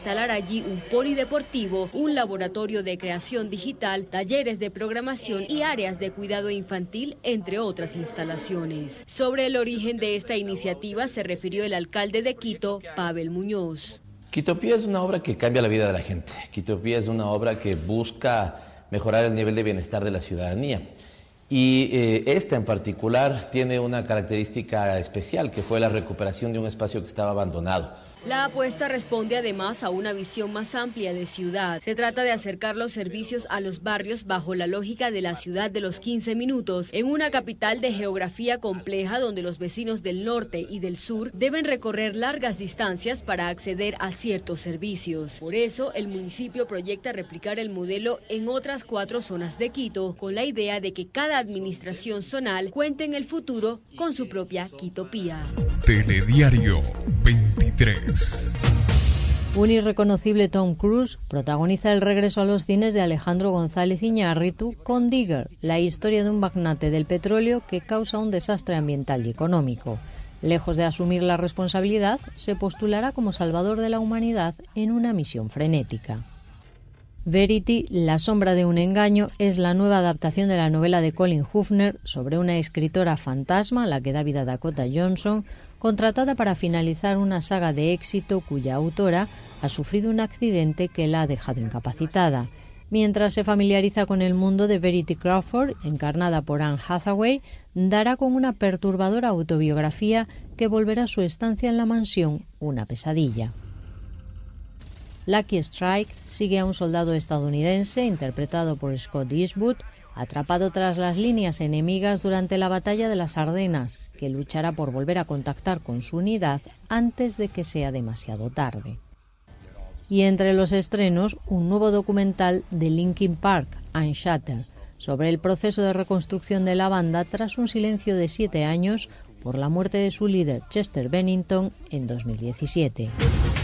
instalar allí un polideportivo, un laboratorio de creación digital, talleres de programación y áreas de cuidado infantil, entre otras instalaciones. Sobre el origen de esta iniciativa se refirió el alcalde de Quito, Pavel Muñoz. Quitopía es una obra que cambia la vida de la gente. Quitopía es una obra que busca mejorar el nivel de bienestar de la ciudadanía. Y esta en particular tiene una característica especial, que fue la recuperación de un espacio que estaba abandonado. La apuesta responde además a una visión más amplia de ciudad. Se trata de acercar los servicios a los barrios bajo la lógica de la ciudad de los 15 minutos, en una capital de geografía compleja donde los vecinos del norte y del sur deben recorrer largas distancias para acceder a ciertos servicios. Por eso, el municipio proyecta replicar el modelo en otras 4 zonas de Quito, con la idea de que cada administración zonal cuente en el futuro con su propia Quitopía. Telediario 23. Un irreconocible Tom Cruise protagoniza el regreso a los cines de Alejandro González Iñárritu con Digger, la historia de un magnate del petróleo que causa un desastre ambiental y económico. Lejos de asumir la responsabilidad, se postulará como salvador de la humanidad en una misión frenética. Verity, La sombra de un engaño, es la nueva adaptación de la novela de Colin Hoover sobre una escritora fantasma, la que da vida a Dakota Johnson, contratada para finalizar una saga de éxito cuya autora ha sufrido un accidente que la ha dejado incapacitada. Mientras se familiariza con el mundo de Verity Crawford, encarnada por Anne Hathaway, dará con una perturbadora autobiografía que volverá su estancia en la mansión una pesadilla. Lucky Strike sigue a un soldado estadounidense, interpretado por Scott Eastwood, atrapado tras las líneas enemigas durante la batalla de las Ardenas, que luchará por volver a contactar con su unidad antes de que sea demasiado tarde. Y entre los estrenos, un nuevo documental de Linkin Park, Unshattered, sobre el proceso de reconstrucción de la banda tras un silencio de 7 años por la muerte de su líder Chester Bennington en 2017.